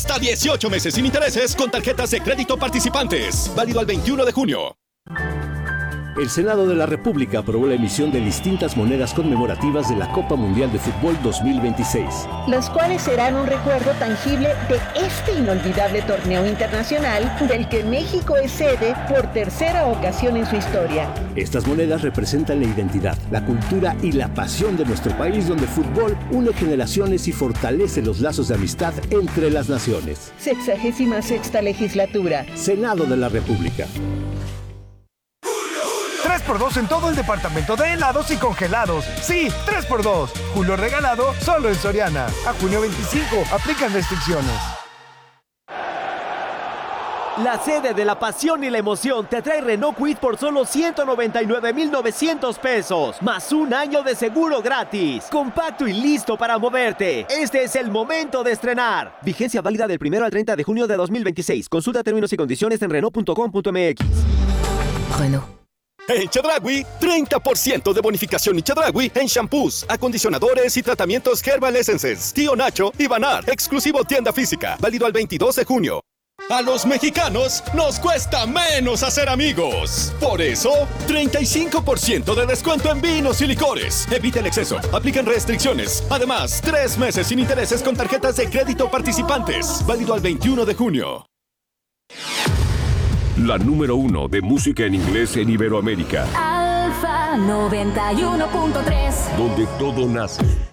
Hasta 18 meses sin intereses con tarjetas de crédito participantes. Válido al 21 de junio. El Senado de la República aprobó la emisión de distintas monedas conmemorativas de la Copa Mundial de Fútbol 2026. Las cuales serán un recuerdo tangible de este inolvidable torneo internacional del que México es sede por tercera ocasión en su historia. Estas monedas representan la identidad, la cultura y la pasión de nuestro país, donde el fútbol une generaciones y fortalece los lazos de amistad entre las naciones. 66ª legislatura. Senado de la República. 3x2 en todo el departamento de helados y congelados. Sí, 3x2. Julio regalado solo en Soriana. A junio 25. Aplican restricciones. La sede de la pasión y la emoción te trae Renault Kwid por solo 199,900 pesos, más un año de seguro gratis. Compacto y listo para moverte. Este es el momento de estrenar. Vigencia válida del 1 al 30 de junio de 2026. Consulta términos y condiciones en Renault.com.mx. Renault. En Chedraui, 30% de bonificación en Chedraui en shampoos, acondicionadores y tratamientos Herbal Essences, Tío Nacho y Banar, exclusivo tienda física, válido al 22 de junio. A los mexicanos nos cuesta menos hacer amigos. Por eso, 35% de descuento en vinos y licores. Evita el exceso, aplican restricciones. Además, 3 meses sin intereses con tarjetas de crédito participantes, válido al 21 de junio. La número 1 de música en inglés en Iberoamérica. Alfa 91.3. Donde todo nace.